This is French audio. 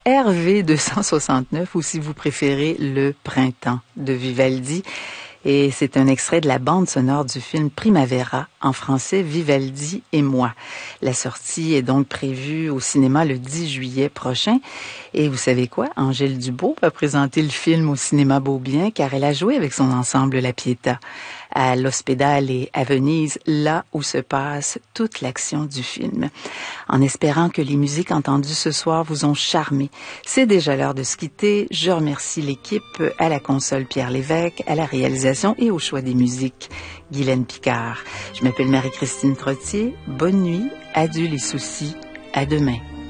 Hervé 269 ou si vous préférez Le Printemps de Vivaldi. Et c'est un extrait de la bande sonore du film Primavera, en français Vivaldi et moi. La sortie est donc prévue au cinéma le 10 juillet prochain. Et vous savez quoi? Angèle Dubos va présenter le film au cinéma Beaubien car elle a joué avec son ensemble La Pietà à l'Ospedale et à Venise, là où se passe toute l'action du film. En espérant que les musiques entendues ce soir vous ont charmé. C'est déjà l'heure de se quitter. Je remercie l'équipe, à la console Pierre Lévesque, à la réalisation et au choix des musiques Guylaine Picard. Je m'appelle Marie-Christine Trottier. Bonne nuit, adieu les soucis, à demain.